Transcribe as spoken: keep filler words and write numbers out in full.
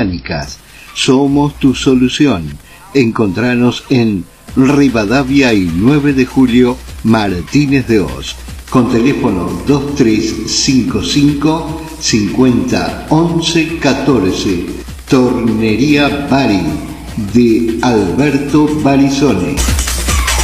cerámicas. Somos tu solución. Encontranos en Rivadavia y nueve de julio, Martínez de Oz, con teléfono dos tres cinco cinco, cincuenta, once, catorce. Tornería Bari, de Alberto Barizone.